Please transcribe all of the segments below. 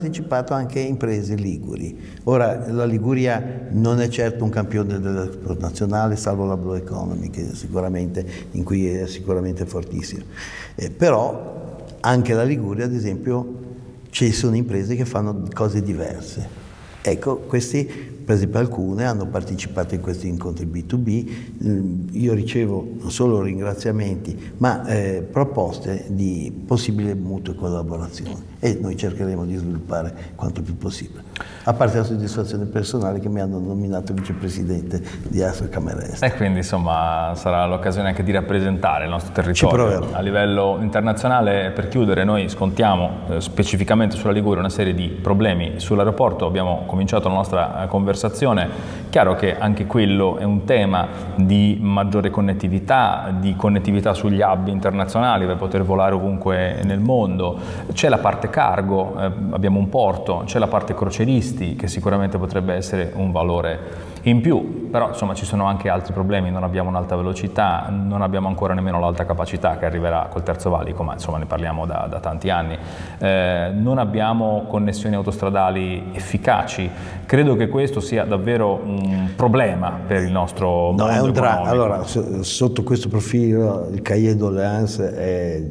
partecipato anche imprese liguri. Ora, la Liguria non è certo un campione dell'export nazionale, salvo la Blue Economy, in cui è sicuramente fortissimo. Però anche la Liguria, ad esempio, ci sono imprese che fanno cose diverse. Ecco, questi, per esempio alcune, hanno partecipato in questi incontri B2B, io ricevo non solo ringraziamenti, ma proposte di possibile mutue collaborazione e noi cercheremo di sviluppare quanto più possibile. A parte la soddisfazione personale che mi hanno nominato vicepresidente di Asocamere Est. E quindi insomma sarà l'occasione anche di rappresentare il nostro territorio a livello internazionale. Per chiudere, noi scontiamo specificamente sulla Liguria una serie di problemi sull'aeroporto. Abbiamo cominciato la nostra conversazione. Chiaro che anche quello è un tema di maggiore connettività, di connettività sugli hub internazionali per poter volare ovunque nel mondo. C'è la parte cargo, abbiamo un porto, c'è la parte croceristi, che sicuramente potrebbe essere un valore in più, però insomma ci sono anche altri problemi. Non abbiamo un'alta velocità, non abbiamo ancora nemmeno l'alta capacità che arriverà col terzo valico, ma insomma ne parliamo da tanti anni. Non abbiamo connessioni autostradali efficaci. Credo che questo sia davvero un problema per il nostro mondo economico. Allora, sotto questo profilo il cahier doléance è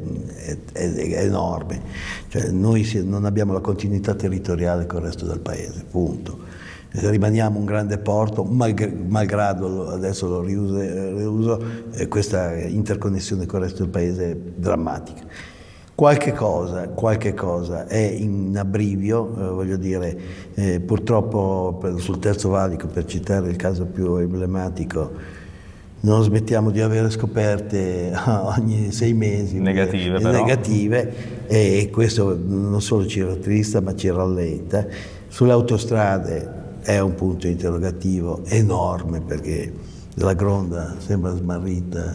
enorme. Cioè, noi non abbiamo la continuità territoriale con il resto del paese, punto. Rimaniamo un grande porto, malgrado adesso lo riuso, questa interconnessione con il resto del paese è drammatica. Qualche cosa è in abbrivio, voglio dire, purtroppo sul terzo valico, per citare il caso più emblematico, non smettiamo di avere scoperte ogni 6 mesi negative e questo non solo ci rattrista ma ci rallenta. Sulle autostrade è un punto interrogativo enorme perché la Gronda sembra smarrita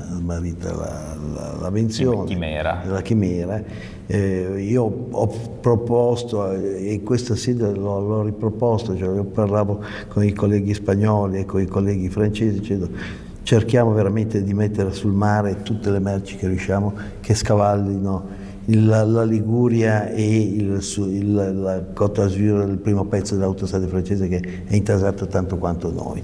la menzione, la chimera. Io ho proposto, e questa sera l'ho riproposto, cioè io parlavo con i colleghi spagnoli e con i colleghi francesi dicendo cerchiamo veramente di mettere sul mare tutte le merci che riusciamo, che scavallino la Liguria e la Côte d'Azur, il primo pezzo dell'autostrada francese che è intasato tanto quanto noi.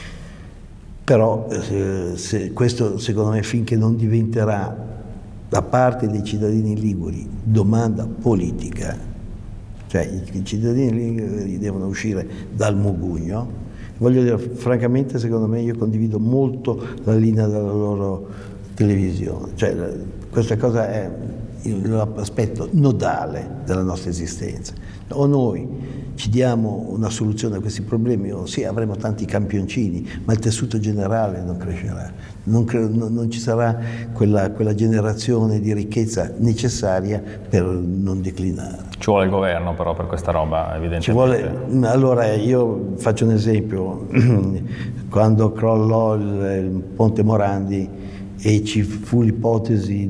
Però questo secondo me finché non diventerà da parte dei cittadini liguri domanda politica, cioè i cittadini liguri devono uscire dal mugugno. Voglio dire, francamente, secondo me io condivido molto la linea della loro televisione, cioè questa cosa è l'aspetto nodale della nostra esistenza. O noi ci diamo una soluzione a questi problemi o sì, avremo tanti campioncini, ma il tessuto generale non crescerà, non ci sarà quella generazione di ricchezza necessaria per non declinare. Ci vuole il governo però per questa roba, evidentemente. Allora io faccio un esempio, quando crollò il Ponte Morandi e ci fu l'ipotesi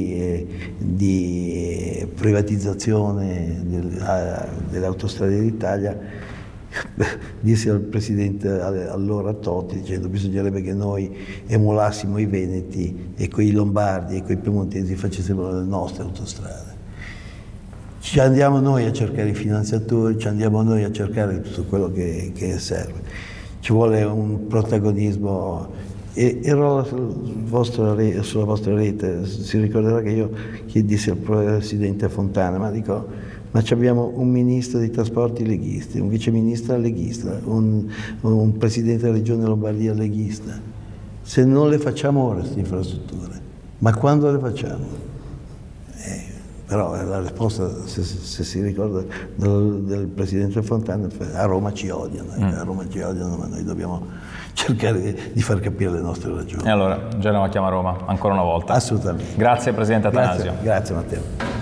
di privatizzazione delle autostrade d'Italia, dissi al presidente allora Totti dicendo bisognerebbe che noi emulassimo i veneti e quei lombardi e quei piemontesi facessimo le nostre autostrade. Ci andiamo noi a cercare i finanziatori, ci andiamo noi a cercare tutto quello che serve. Ci vuole un protagonismo. Ero sulla vostra rete, si ricorderà che io dissi al presidente Fontana, ma abbiamo un ministro dei trasporti leghisti, un viceministro leghista, un presidente della regione Lombardia leghista. Se non le facciamo ora queste infrastrutture, ma quando le facciamo? Però la risposta, se si ricorda del presidente Fontana, a Roma ci odiano, ma noi dobbiamo cercare di far capire le nostre ragioni. E allora Genova chiama Roma ancora una volta. Assolutamente. Grazie Presidente Attanasio. Grazie Matteo.